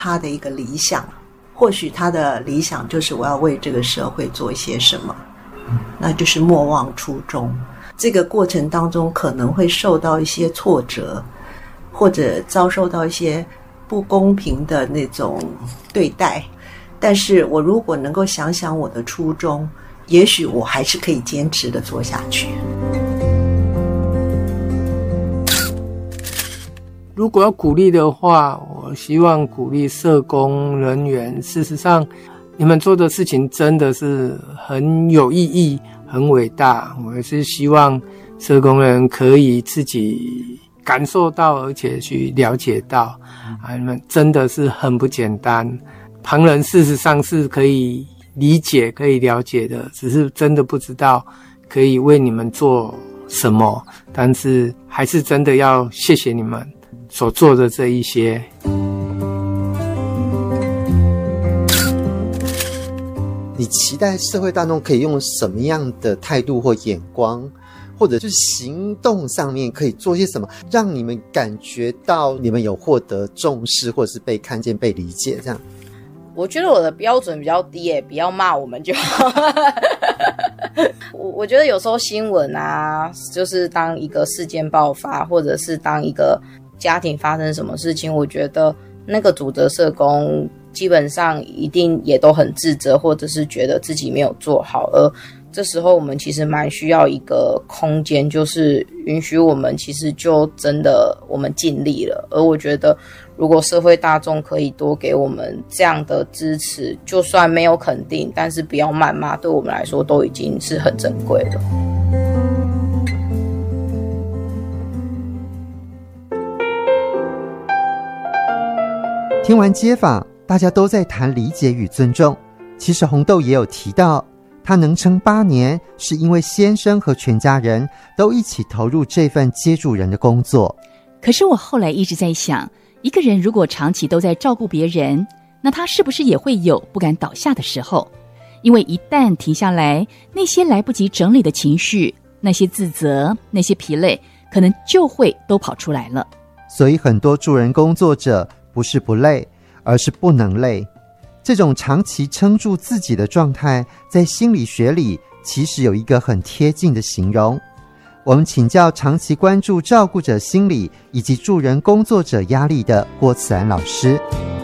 他的一个理想，或许他的理想就是我要为这个社会做一些什么，那就是莫忘初衷。这个过程当中可能会受到一些挫折，或者遭受到一些不公平的那种对待，但是我如果能够想想我的初衷，也许我还是可以坚持的做下去。 如果要鼓励的话，我希望鼓励社工人员，事实上你们做的事情真的是很有意义，很伟大。我也是希望社工人可以自己感受到，而且去了解到你们真的是很不简单，旁人事实上是可以理解可以了解的，只是真的不知道可以为你们做什么，但是还是真的要谢谢你们所做的这一些。 你期待社会大众可以用什么样的态度或眼光，或者就是行动上面可以做些什么，让你们感觉到你们有获得重视，或者是被看见被理解这样？ 我觉得我的标准比较低不要骂我们就好我觉得有时候新闻啊，就是当一个事件爆发，或者是当一个家庭发生什么事情，我觉得那个主责社工基本上一定也都很自责，或者是觉得自己没有做好，而这时候我们其实蛮需要一个空间，就是允许我们其实就真的我们尽力了。而我觉得如果社会大众可以多给我们这样的支持，就算没有肯定，但是不要谩骂，对我们来说都已经是很珍贵了。 听完街访，大家都在谈理解与尊重。其实红豆也有提到，他能撑8年，是因为先生和全家人都一起投入这份接住人的工作。 可是我后来一直在想，一个人如果长期都在照顾别人，那他是不是也会有不敢倒下的时候？因为一旦停下来，那些来不及整理的情绪，那些自责，那些疲累，可能就会都跑出来了。 所以很多助人工作者不是不累，而是不能累。这种长期撑住自己的状态，在心理学里其实有一个很贴近的形容。我们请教长期关注照顾者心理以及助人工作者压力的郭慈安老师。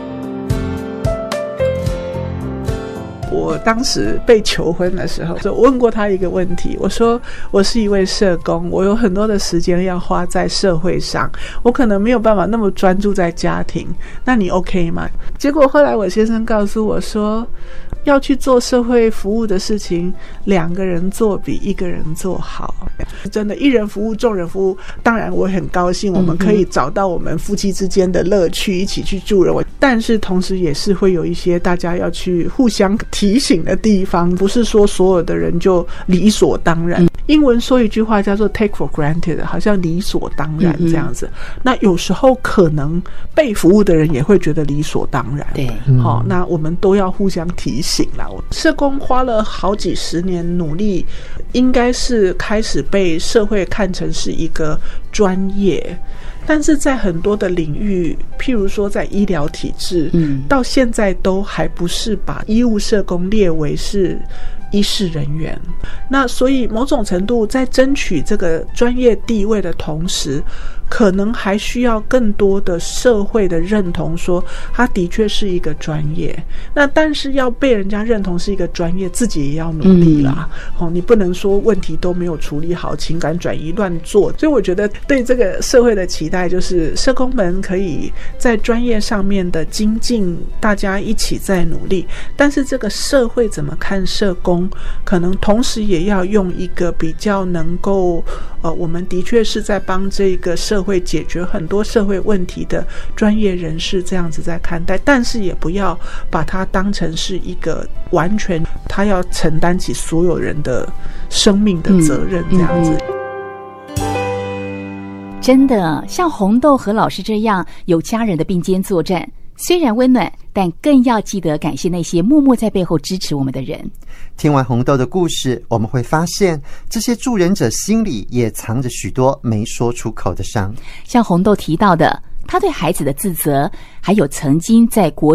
我当时被求婚的时候，我问过他一个问题，我说我是一位社工，我有很多的时间要花在社会上，我可能没有办法那么专注在家庭，那你 OK 吗？结果后来我先生告诉我说，要去做社会服务的事情，2个人做比1个人做好。真的，一人服务众人服务，当然我很高兴我们可以找到我们夫妻之间的乐趣，一起去助人，但是同时也是会有一些大家要去互相提醒的地方，不是说所有的人就理所当然。英文说一句话叫做 take for granted， 好像理所当然这样子。那有时候可能被服务的人也会觉得理所当然。 对， 那我们都要互相提醒啦。社工花了好几十年努力，应该是开始被社会看成是一个专业，但是在很多的领域，譬如说在医疗体制，到现在都还不是把医务社工列为是医事人员。那所以某种程度在争取这个专业地位的同时，可能还需要更多的社会的认同，说他的确是一个专业。那但是要被人家认同是一个专业，自己也要努力啦。你不能说问题都没有处理好，情感转移乱做。所以我觉得对这个社会的期待，就是社工们可以在专业上面的精进，大家一起在努力。但是这个社会怎么看社工，可能同时也要用一个比较能够我们的确是在帮这个社会解决很多社会问题的专业人士这样子在看待，但是也不要把它当成是一个完全他要承担起所有人的生命的责任这样子。 真的像红豆和老师这样有家人的并肩作战，虽然温暖，但更要记得感谢那些默默在背后支持我们的人。 听完红豆的故事，我们会发现这些助人者心里也藏着许多没说出口的伤， 像红豆提到的，他对孩子的自责，还有曾经在国